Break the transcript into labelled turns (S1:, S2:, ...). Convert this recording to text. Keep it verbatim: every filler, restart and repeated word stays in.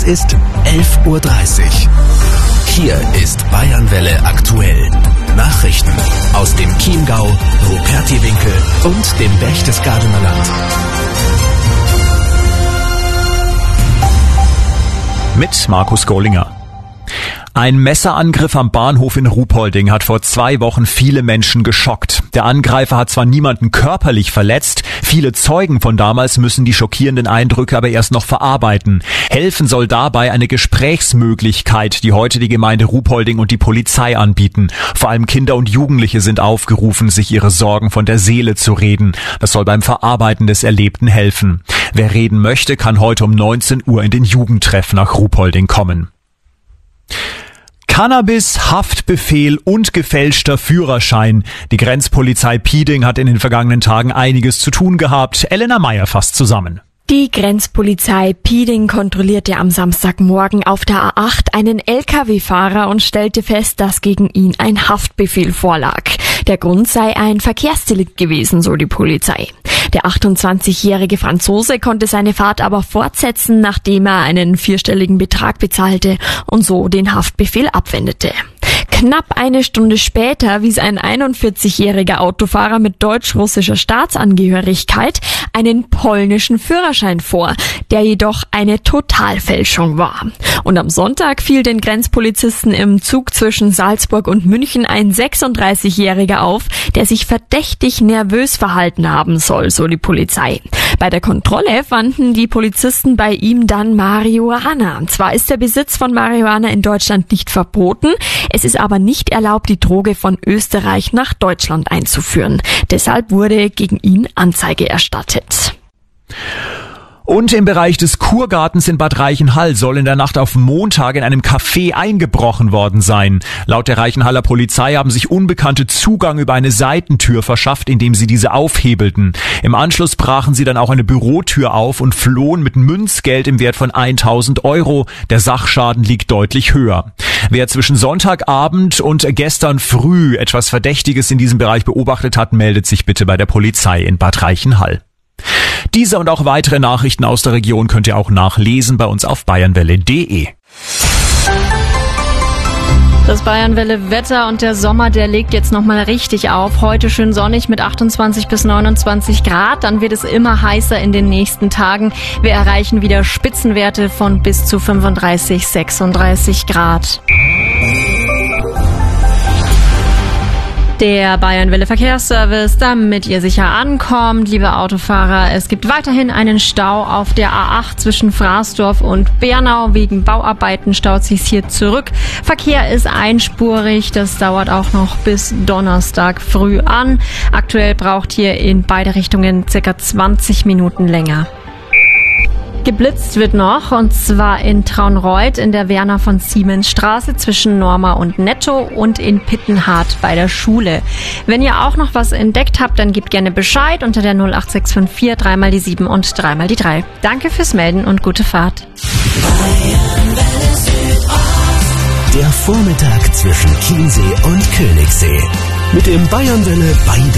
S1: ist elf Uhr dreißig. Hier ist Bayernwelle aktuell. Nachrichten aus dem Chiemgau, Rupertiwinkel und dem Berchtesgadener Land.
S2: Mit Markus Gollinger. Ein Messerangriff am Bahnhof in Ruhpolding hat vor zwei Wochen viele Menschen geschockt. Der Angreifer hat zwar niemanden körperlich verletzt, viele Zeugen von damals müssen die schockierenden Eindrücke aber erst noch verarbeiten. Helfen soll dabei eine Gesprächsmöglichkeit, die heute die Gemeinde Ruhpolding und die Polizei anbieten. Vor allem Kinder und Jugendliche sind aufgerufen, sich ihre Sorgen von der Seele zu reden. Das soll beim Verarbeiten des Erlebten helfen. Wer reden möchte, kann heute um neunzehn Uhr in den Jugendtreff nach Ruhpolding kommen. Cannabis, Haftbefehl und gefälschter Führerschein. Die Grenzpolizei Pieding hat in den vergangenen Tagen einiges zu tun gehabt. Elena Meyer fasst zusammen.
S3: Die Grenzpolizei Pieding kontrollierte am Samstagmorgen auf der A acht einen L K W-Fahrer und stellte fest, dass gegen ihn ein Haftbefehl vorlag. Der Grund sei ein Verkehrsdelikt gewesen, so die Polizei. Der achtundzwanzigjährige Franzose konnte seine Fahrt aber fortsetzen, nachdem er einen vierstelligen Betrag bezahlte und so den Haftbefehl abwendete. Knapp eine Stunde später wies ein einundvierzigjähriger Autofahrer mit deutsch-russischer Staatsangehörigkeit einen polnischen Führerschein vor, der jedoch eine Totalfälschung war. Und am Sonntag fiel den Grenzpolizisten im Zug zwischen Salzburg und München ein sechsunddreißigjähriger auf, der sich verdächtig nervös verhalten haben soll, so die Polizei. Bei der Kontrolle fanden die Polizisten bei ihm dann Marihuana. Zwar ist der Besitz von Marihuana in Deutschland nicht verboten, es ist aber nicht erlaubt, die Droge von Österreich nach Deutschland einzuführen. Deshalb wurde gegen ihn Anzeige erstattet.
S2: Und im Bereich des Kurgartens in Bad Reichenhall soll in der Nacht auf Montag in einem Café eingebrochen worden sein. Laut der Reichenhaller Polizei haben sich Unbekannte Zugang über eine Seitentür verschafft, indem sie diese aufhebelten. Im Anschluss brachen sie dann auch eine Bürotür auf und flohen mit Münzgeld im Wert von tausend Euro. Der Sachschaden liegt deutlich höher. Wer zwischen Sonntagabend und gestern früh etwas Verdächtiges in diesem Bereich beobachtet hat, meldet sich bitte bei der Polizei in Bad Reichenhall. Diese und auch weitere Nachrichten aus der Region könnt ihr auch nachlesen bei uns auf bayernwelle punkt de.
S4: Das Bayernwelle-Wetter und der Sommer, der legt jetzt nochmal richtig auf. Heute schön sonnig mit achtundzwanzig bis neunundzwanzig Grad. Dann wird es immer heißer in den nächsten Tagen. Wir erreichen wieder Spitzenwerte von bis zu fünfunddreißig, sechsunddreißig Grad. Der Bayernwelle Verkehrsservice, damit ihr sicher ankommt, liebe Autofahrer. Es gibt weiterhin einen Stau auf der A acht zwischen Fraßdorf und Bernau. Wegen Bauarbeiten staut sich's hier zurück. Verkehr ist einspurig. Das dauert auch noch bis Donnerstag früh an. Aktuell braucht hier in beide Richtungen circa zwanzig Minuten länger. Geblitzt wird noch, und zwar in Traunreut in der Werner von Siemens Straße zwischen Norma und Netto und in Pittenhardt bei der Schule. Wenn ihr auch noch was entdeckt habt, dann gebt gerne Bescheid unter der null acht sechs fünf vier drei mal die sieben und drei mal die drei. Danke fürs Melden und gute Fahrt.
S1: Der Vormittag zwischen Chiemsee und Königssee mit dem Bayernwelle Beide